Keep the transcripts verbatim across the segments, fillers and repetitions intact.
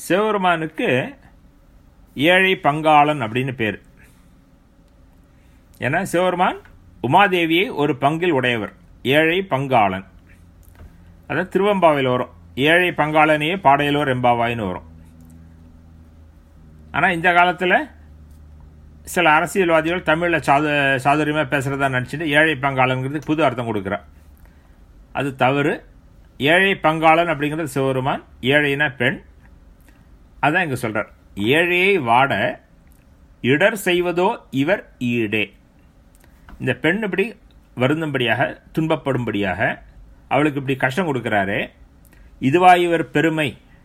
சிவபெருமானுக்கு ஏழை பங்காளன் அப்படின்னு பேர். ஏன்னா சிவபெருமான் உமாதேவியை ஒரு பங்கில் உடையவர், ஏழை பங்காளன். அதாவது திருவம்பாவையில் வரும், ஏழை பங்காளனையே பாடையலோர் எம்பாவாயின்னு வரும். ஆனால் இந்த காலத்தில் சில அரசியல்வாதிகள் தமிழில் சாது சாதுரியமாக பேசுகிறதா நினச்சிட்டு ஏழை பங்காளனுங்கிறது புது அர்த்தம் கொடுக்குறார். அது தவறு. ஏழை பங்காளன் அப்படிங்கிறது சிவபெருமான், ஏழைனா பெண். அதான் இங்கே சொல்கிறார், ஏழையை வாட இடர் செய்வதோ இவர் ஈடே. இந்த பெண் இப்படி வருந்தும்படியாக, துன்பப்படும்படியாக அவளுக்கு இப்படி கஷ்டம் கொடுக்குறாரு, இதுவா இவர் பெருமை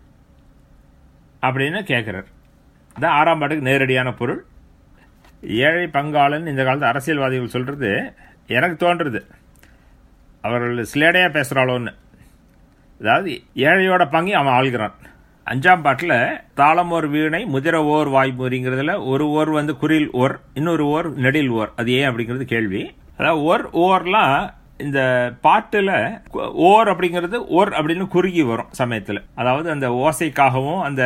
அப்படின்னு கேட்குறார். தான் ஆறாம் பாட்டுக்கு நேரடியான பொருள். ஏழை பங்காளன் இந்த காலத்து அரசியல்வாதிகள் சொல்கிறது எனக்கு தோன்றுறது அவர்கள் சிலேடையாக பேசுகிறாளோன்னு. அதாவது ஏழையோட பங்கி அவன் ஆள்கிறான். அஞ்சாம் பாட்டில் தாளம் ஓர் வீணை முதிர ஓர் வாய்மொழிங்கிறதுல ஒரு ஓர் வந்து குறில் ஓர், இன்னொரு ஓர் நெடில் ஓர். அது ஏன் அப்படிங்கிறது கேள்வி. அதாவது ஓர் ஓர்லாம் இந்த பாட்டில் ஓர் அப்படிங்கிறது ஓர் அப்படின்னு குறுகி வரும் சமயத்தில். அதாவது அந்த ஓசைக்காகவும் அந்த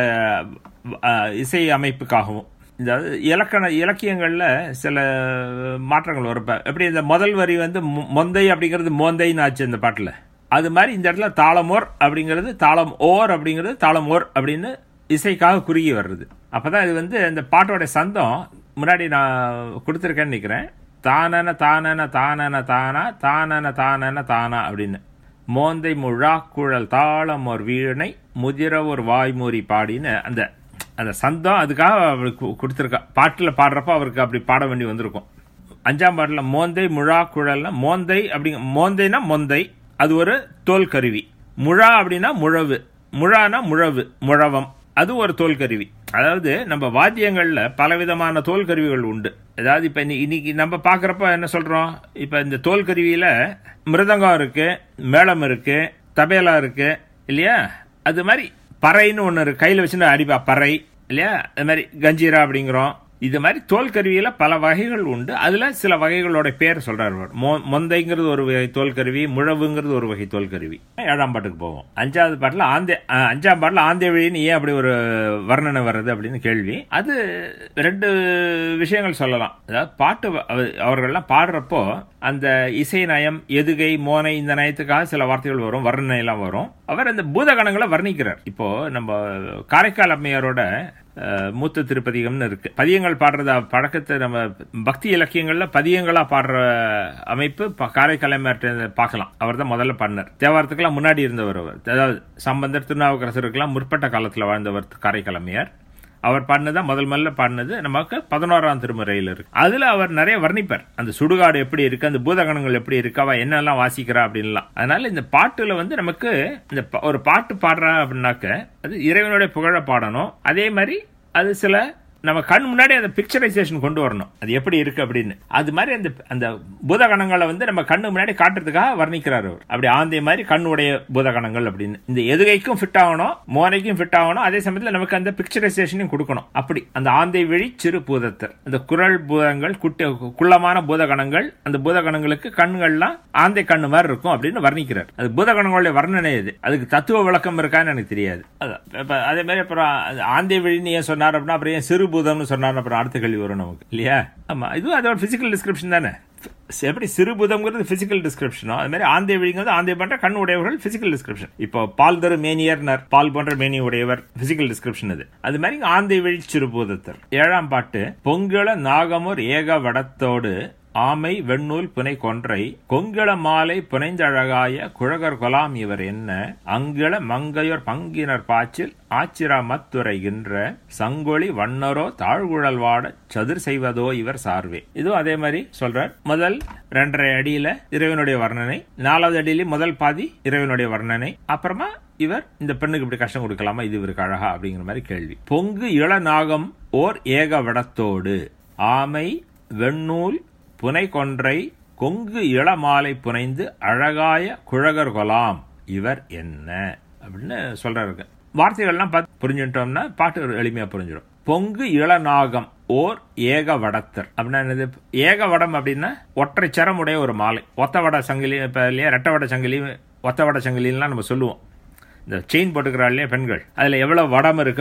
இசை அமைப்புக்காகவும். இந்த இலக்கண இலக்கியங்களில் சில மாற்றங்கள் வரும். எப்படி இந்த முதல் வரி வந்து மொந்தை அப்படிங்கிறது மோந்தைன்னு ஆச்சு இந்த பாட்டில். அது மாதிரி இந்த இடத்துல தாளமோர் அப்படிங்கிறது தாளம் ஓர் அப்படிங்கிறது தாளம் ஓர் அப்படின்னு இசைக்காக குறுகி வர்றது. அப்போதான் இது வந்து இந்த பாட்டோட சந்தம் முன்னாடி நான் கொடுத்துருக்கேன்னு நினைக்கிறேன். தானன தானன தானன தானா தானன தானன தானா அப்படின்னு. மோந்தை முழா குழல் தாளம் ஒரு வீணை முதிர ஒரு வாய்மூறி பாடின்னு அந்த அந்த சந்தம் அதுக்காக அவருக்கு கொடுத்துருக்கா. பாட்டில் பாடுறப்ப அவருக்கு அப்படி பாட வேண்டி வந்திருக்கும். அஞ்சாம் பாட்டில் மோந்தை முழா குழல்னா மோந்தை அப்படிங்க, மோந்தைனா மொந்தை, அது ஒரு தோல் கருவி. முழா அப்படின்னா முழவு, முழானா முழவு, முழவம், அது ஒரு தோல் கருவி. அதாவது நம்ம வாத்தியங்களில் பலவிதமான தோல் கருவிகள் உண்டு. அதாவது இப்போ இன்னைக்கு நம்ம பார்க்குறப்ப என்ன சொல்கிறோம், இப்போ இந்த தோல் கருவியில் மிருதங்கம் இருக்கு, மேளம் இருக்கு, தபேலா இருக்கு இல்லையா. அது மாதிரி பறைன்னு ஒன்று இருக்கு, கையில் வச்சுன்னு அடிப்பா பறை இல்லையா. அது மாதிரி கஞ்சீரா அப்படிங்கிறோம். இது மாதிரி தோல் கருவியில பல வகைகள் உண்டு. அதுல சில வகைகளோட பேர் சொல்றாரு. மொந்தைங்கிறது ஒரு வகை தோல் கருவி, முழவுங்கிறது ஒரு வகை தோல் கருவி. ஏழாம் பாட்டுக்கு போவோம். அஞ்சாவது பாட்டுல ஆந்தே அஞ்சாம் பாட்டுல ஆந்தேவழின்னு ஏன் அப்படி ஒரு வர்ணனை வர்றது அப்படின்னு கேள்வி. அது ரெண்டு விஷயங்கள் சொல்லலாம். அதாவது பாட்டு அவர்கள்லாம் பாடுறப்போ அந்த இசை நயம், எதுகை, மோனை, இந்த நயத்துக்காக சில வார்த்தைகள் வரும், வர்ணனை எல்லாம் வரும். அவர் அந்த பூதகணங்களை வர்ணிக்கிறார். இப்போ நம்ம காரைக்கால் அம்மையாரோட மூத்த திருப்பதிகம்னு இருக்கு. பதியங்கள் பாடுறத பழக்கத்தை நம்ம பக்தி இலக்கியங்கள்ல பதியங்களா பாடுற அமைப்பு காரைக்கால் அம்மையார்ட்ட பார்க்கலாம். அவர் தான் முதல்ல பண்ணார். தேவாரத்துக்கெல்லாம் முன்னாடி இருந்தவர் அவர். அதாவது சம்பந்தர், திருநாவுக்கரசருக்கெல்லாம் முற்பட்ட காலத்தில் வாழ்ந்தவர் காரைக்கால் அம்மையார். அவர் பாடினதான் முதல் முதல்ல பாடினது நமக்கு பதினோராம் திருமுறையில் இருக்கு. அதுல அவர் நிறைய வர்ணிப்பார். அந்த சுடுகாடு எப்படி இருக்கு, அந்த பூதகணங்கள் எப்படி இருக்கு, அவ என்னெல்லாம் வாசிக்கிறா அப்படின்லாம். அதனால இந்த பாட்டுல வந்து நமக்கு இந்த ஒரு பாட்டு பாடுறா அப்படின்னாக்க அது இறைவனுடைய புகழ பாடணும். அதே மாதிரி அது சில நம்ம கண் முன்னாடி அந்த பிக்சரைசேஷன் கொண்டு வரணும், அது எப்படி இருக்கு அப்படின்னு. அது மாதிரி அந்த அந்த பூதகணங்களை வந்து நம்ம கண்ணு முன்னாடி காட்டுறதுக்காக வர்ணிக்கிறார் அவர். அப்படி ஆந்தை மாதிரி கண்ணுடைய பூதகணங்கள் அப்படின்னு. இந்த எதுகைக்கும் ஃபிட் ஆகணும், மோனைக்கும் ஃபிட் ஆகணும், அதே சமயத்தில் நமக்கு அந்த பிக்சரைசேஷனையும் கொடுக்கணும். அப்படி அந்த ஆந்தை விழி சிறு பூதத்தர், அந்த குரல் பூதங்கள், குட்டி குள்ளமான பூதகணங்கள், அந்த பூதகணங்களுக்கு கண்கள்லாம் ஆந்தை கண்ணு மாதிரி இருக்கும் அப்படின்னு வர்ணிக்கிறார். அது பூதகணங்களுடைய வர்ணனை. இது அதுக்கு தத்துவ விளக்கம் இருக்கான்னு எனக்கு தெரியாது. அதே மாதிரி அப்புறம் ஆந்தை விழின்னு ஏன் சொன்னார் அப்படின்னா அப்புறம் ஏன் சிறு பூதம்னு சொன்னார் அப்புறம் அடுத்த கேள்வி வரும் நமக்கு இல்லையா. ஆமா, இதுவும் அதோட பிசிக்கல் டிஸ்கிரிப்ஷன் தானே. எப்படி சிறுபூதம்ங்கிறது பிசிக்கல் டிஸ்கிரிப்ஷனோ அது மாதிரி ஆந்தை விழிங்கிறது ஆந்தை பண்ற கண் உடையவர்கள் பிசிக்கல் டிஸ்கிரிப்ஷன். இப்போ பால் தரு மேனியர், பால் போன்ற மேனி உடையவர் பிசிக்கல் டிஸ்கிரிப்ஷன். அது அது மாதிரி ஆந்தை விழி சிறுபூதத்தர். ஏழாம் பாட்டு பொங்கல நாகமோர் ஏக வடத்தோடு ஆமை வெண்ணூல் புனை கொன்றை கொங்கிள மாலை புனைந்தழகாய குழகர் கொலாம் இவர் என்ன அங்கிள மங்கையோர் பங்கினர் பாச்சில் ஆச்சிரா மத்துரைகின்ற சங்கொழி வண்ணரோ தாழ்குழல் வாட சதுர் செய்வதோ இவர் சார்வே. இதுவும் அதே மாதிரி சொல்றார். முதல் ரெண்டரை அடியில இறைவனுடைய வர்ணனை, நாலாவது அடியில முதல் பாதி இறைவனுடைய வர்ணனை, அப்புறமா இவர் இந்த பெண்ணுக்கு இப்படி கஷ்டம் கொடுக்கலாமா, இது இவருக்கு அழகா அப்படிங்கிற மாதிரி கேள்வி. பொங்கு இளநாகம் ஓர் ஏக வடத்தோடு ஆமை வெண்ணூல் புனை கொன்றை கொங்கு இளமாலை புனைந்து அழகாய குழகர் கொலாம் இவர் என்ன அப்படின்னு சொல்றாரு. வார்த்தைகள்லாம் பார்த்து புரிஞ்சுட்டோம்னா பாட்டு எளிமையா புரிஞ்சிடும். பொங்கு இளநாகம் ஓர் ஏக வடத்தர் அப்படின்னா என்னது? ஏக வடம் அப்படின்னா ஒற்றை சரமுடைய ஒரு மாலை. ஒத்த வட சங்கிலி இப்ப இல்லையா, ரெட்ட வட சங்கிலி, ஒத்த வட சங்கிலின்லாம் நம்ம சொல்லுவோம். இந்த செயின் போட்டுக்கிறாள் இல்லையா பெண்கள், அதுல எவ்வளவு வடம் இருக்கு